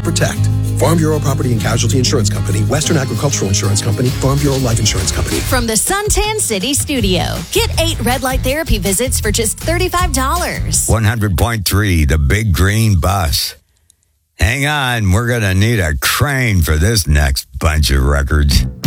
protect. Farm Bureau Property and Casualty Insurance Company, Western Agricultural Insurance Company, Farm Bureau Life Insurance Company. From the Suntan City studio, get 8 red light therapy visits for just $35. 100.3, the Big Green Bus. Hang on, we're going to need a crane for this next bunch of records.